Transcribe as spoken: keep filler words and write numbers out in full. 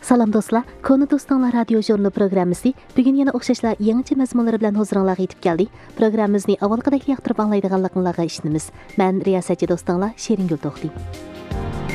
Salam dostlar, Konu Dostlar radio jurnalı programmasi bugun yana o'xshashlar yangicha mazmunlar bilan huzuringizga yetib keldik. Programmamizni avvalgidek yoqtirib anglaydiganliklaringizga ishonamiz. Men riyosatchi do'stlar Sheriнгul To'xti.